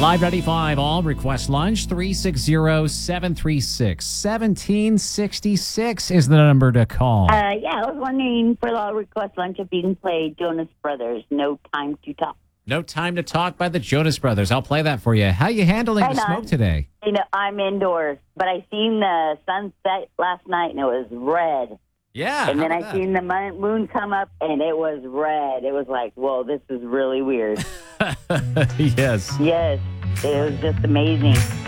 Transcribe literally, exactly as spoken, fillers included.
Live ninety-five all request lunch three six zero, seven three six, one seven six six is the number to call. Uh, yeah, I was wondering for the request lunch if you can play Jonas Brothers, No Time to Talk. No Time to Talk by the Jonas Brothers. I'll play that for you. How you handling Hang the smoke on. today? You know, I'm indoors, but I seen the sunset last night and it was red. Yeah. And then how I about seen the mon- moon come up and it was red. It was like, whoa, this is really weird. that? Yes. Yes, it was just amazing.